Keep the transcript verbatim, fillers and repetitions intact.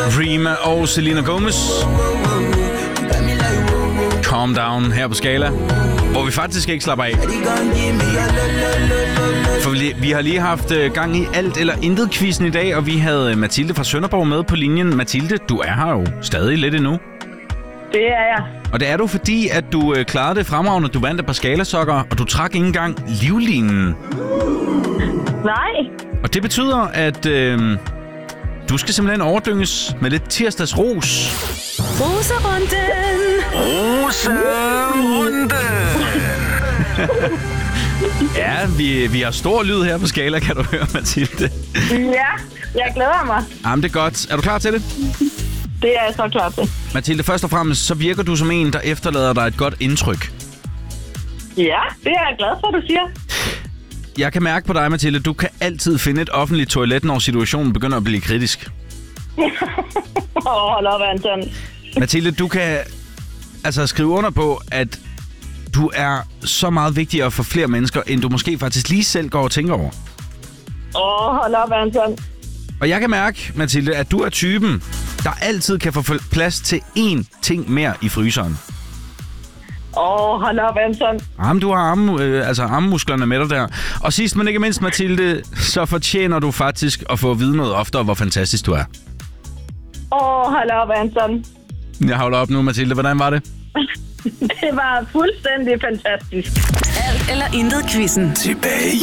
Rema og Selena Gomez. Calm Down her på Skala, hvor vi faktisk ikke slapper af. For vi, vi har lige haft gang i alt eller intet quizzen i dag, og vi havde Mathilde fra Sønderborg med på linjen. Mathilde, du er her jo stadig lidt endnu. Det er jeg. Og det er du, fordi at du øh, klarede det fremragende. Du vandt et par skalasokker, og du trak ikke engang livlinen. Nej. Og det betyder, at øh, du skal simpelthen overdynges med lidt tirsdags ros. Roserunden! Roserunden! Ja, vi, vi har stor lyd her på Skala, kan du høre, Mathilde. Ja, jeg glæder mig. Jamen, det er godt. Er du klar til det? Det er jeg så klar til. Mathilde, først og fremmest, så virker du som en, der efterlader dig et godt indtryk. Ja, det er jeg glad for, du siger. Jeg kan mærke på dig, Mathilde, du kan altid finde et offentligt toilet, når situationen begynder at blive kritisk. Åh, oh, hold op, Anton. Mathilde, du kan altså skrive under på, at du er så meget vigtigere for flere mennesker, end du måske faktisk lige selv går og tænker over. Åh, oh, hold op, Anton. Og jeg kan mærke, Mathilde, at du er typen, der altid kan få plads til én ting mere i fryseren. Åh, oh, hold op, Anton. Jamen, du har arme, øh, altså armmusklerne med dig der. Og sidst, men ikke mindst, Mathilde, så fortjener du faktisk at få at vide noget oftere, hvor fantastisk du er. Åh, oh, hold op, Anton. Jeg holder op nu, Mathilde. Hvordan var det? Det var fuldstændig fantastisk. Alt eller intet quizzen. Tilbage